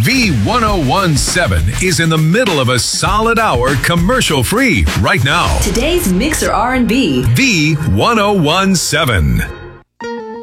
V1017 is in the middle of a solid hour commercial free right now. Today's Mixer R&B. V1017.